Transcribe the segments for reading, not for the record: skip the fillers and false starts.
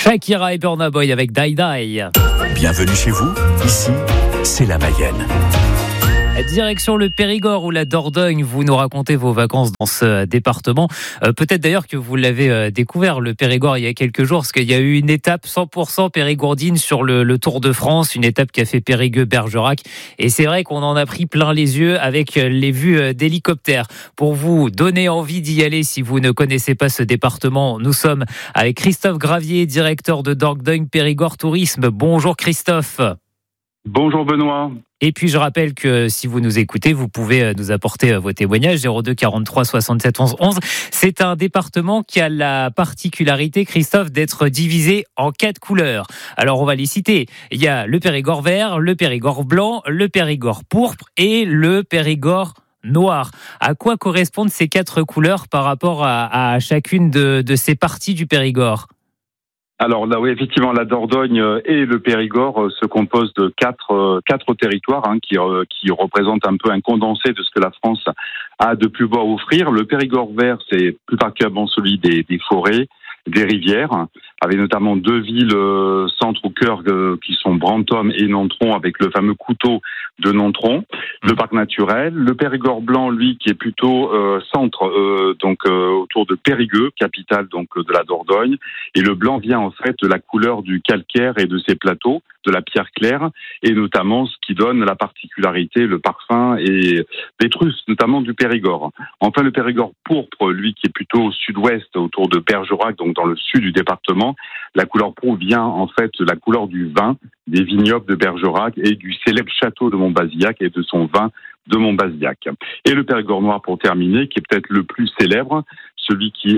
Shakira et Burna Boy avec Die Die. Bienvenue chez vous, ici, c'est la Mayenne. Direction le Périgord ou la Dordogne, vous nous racontez vos vacances dans ce département. Peut-être d'ailleurs que vous l'avez découvert, le Périgord, il y a quelques jours, parce qu'il y a eu une étape 100% périgourdine sur le Tour de France, une étape qui a fait Périgueux-Bergerac. Et c'est vrai qu'on en a pris plein les yeux avec les vues d'hélicoptère. Pour vous donner envie d'y aller, si vous ne connaissez pas ce département, nous sommes avec Christophe Gravier, directeur de Dordogne Périgord Tourisme. Bonjour Christophe. Bonjour Benoît. Et puis je rappelle que si vous nous écoutez, vous pouvez nous apporter vos témoignages 02 43 67 11 11. C'est un département qui a la particularité, Christophe, d'être divisé en 4 couleurs. Alors on va les citer. Il y a le Périgord vert, le Périgord blanc, le Périgord pourpre et le Périgord noir. À quoi correspondent ces 4 couleurs par rapport à chacune de ces parties du Périgord ? Alors là, oui, effectivement, la Dordogne et le Périgord se composent de quatre territoires qui représentent un peu un condensé de ce que la France a de plus beau à offrir. Le Périgord vert, c'est plus particulièrement celui des forêts, des rivières, avec notamment 2 villes centres au cœur qui sont Brantôme et Nontron, avec le fameux couteau de Nontron, le parc naturel. Le Périgord blanc, lui, qui est plutôt centre, autour de Périgueux, capitale donc de la Dordogne. Et le blanc vient en fait de la couleur du calcaire et de ses plateaux, de la pierre claire, et notamment ce qui donne la particularité, le parfum et l'Étrusse, notamment du Périgord. Enfin, le Périgord pourpre, lui, qui est plutôt au sud-ouest, autour de Bergerac, donc dans le sud du département. La couleur pourpre vient en fait de la couleur du vin des vignobles de Bergerac et du célèbre château de Montbazillac et de son vin de Montbazillac. Et le Périgord noir, pour terminer, qui est peut-être le plus célèbre, celui qui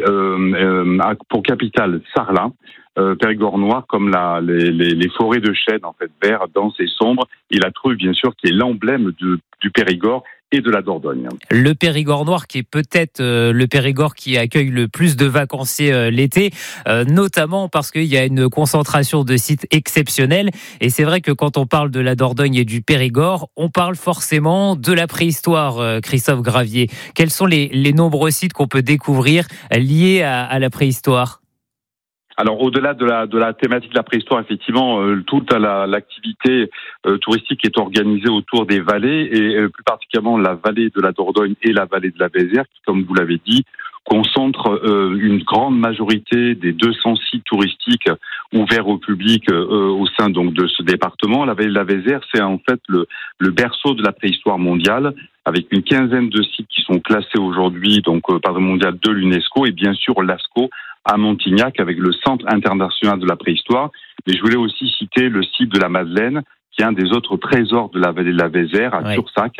a pour capitale Sarlat. Périgord noir comme les forêts de chênes en fait verts, denses et sombres, et la True bien sûr qui est l'emblème du Périgord et de la Dordogne. Le Périgord noir qui est peut-être le Périgord qui accueille le plus de vacanciers l'été, notamment parce qu'il y a une concentration de sites exceptionnels. Et c'est vrai que quand on parle de la Dordogne et du Périgord, on parle forcément de la préhistoire, Christophe Gravier. Quels sont les nombreux sites qu'on peut découvrir liés à la préhistoire ? Alors au-delà de la thématique de la préhistoire, effectivement, toute l'activité touristique est organisée autour des vallées et plus particulièrement la vallée de la Dordogne et la vallée de la Vézère, qui, comme vous l'avez dit, concentrent une grande majorité des 200 sites touristiques ouverts au public au sein donc de ce département. La vallée de la Vézère, c'est en fait le berceau de la préhistoire mondiale, avec une quinzaine de sites qui sont classés aujourd'hui donc patrimoine mondial de l'UNESCO et bien sûr l'ASCO à Montignac avec le Centre international de la préhistoire. Mais je voulais aussi citer le site de la Madeleine, qui est un des autres trésors de la vallée de la Vézère, à Tursac.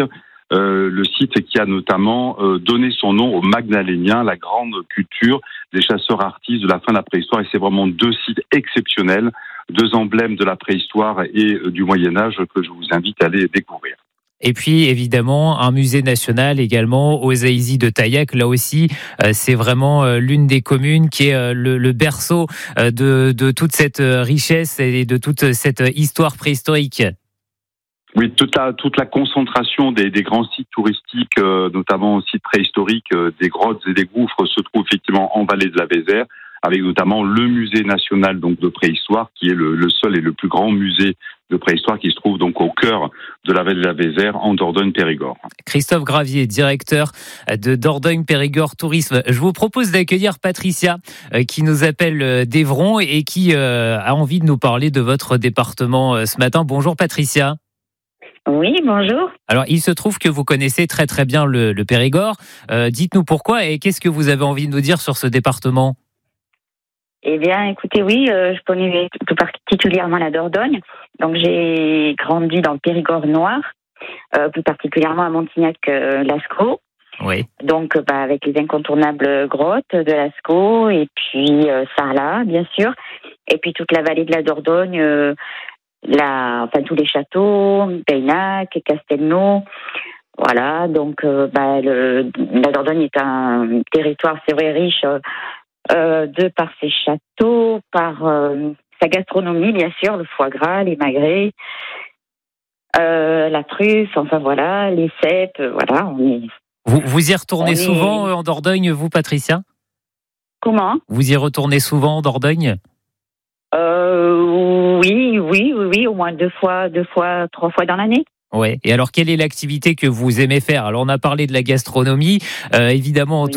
Le site qui a notamment donné son nom aux Magdaléniens, la grande culture des chasseurs-artistes de la fin de la préhistoire. Et c'est vraiment 2 sites exceptionnels, 2 emblèmes de la préhistoire et du Moyen-Âge que je vous invite à aller découvrir. Et puis, évidemment, un musée national également, aux Aïzis de Taillac. Là aussi, c'est vraiment l'une des communes qui est le berceau de toute cette richesse et de toute cette histoire préhistorique. Oui, toute la concentration des grands sites touristiques, notamment sites préhistoriques, des grottes et des gouffres, se trouve effectivement en vallée de la Vézère, avec notamment le musée national donc de préhistoire, qui est le seul et le plus grand musée de préhistoire qui se trouve donc au cœur de la vallée de la Vézère, en Dordogne-Périgord. Christophe Gravier, directeur de Dordogne Périgord Tourisme. Je vous propose d'accueillir Patricia, qui nous appelle d'Evron et qui a envie de nous parler de votre département ce matin. Bonjour Patricia. Oui, bonjour. Alors, il se trouve que vous connaissez très très bien le Périgord. Dites-nous pourquoi et qu'est-ce que vous avez envie de nous dire sur ce département ? Eh bien, écoutez, oui, je connais tout particulièrement la Dordogne. Donc, j'ai grandi dans le Périgord noir, plus particulièrement à Montignac-Lascaux. Oui. Donc, avec les incontournables grottes de Lascaux et puis Sarlat, bien sûr. Et puis toute la vallée de la Dordogne, tous les châteaux, Peynac, Castelnau. Voilà, donc la Dordogne est un territoire, c'est vrai, riche par ses châteaux, par sa gastronomie, bien sûr, le foie gras, les magrets, la truffe, enfin voilà, les cèpes, voilà. Vous y retournez souvent en Dordogne, vous, Patricia ? Comment ? Vous y retournez souvent en Dordogne ? Oui, au moins 2 fois, 3 fois dans l'année. Ouais. Et alors, quelle est l'activité que vous aimez faire? Alors, on a parlé de la gastronomie, évidemment.